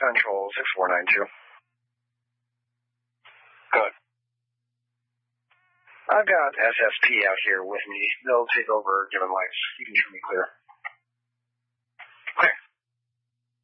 Central 6492. Good. I've got SSP out here with me. They'll take over given lights. You can show me clear.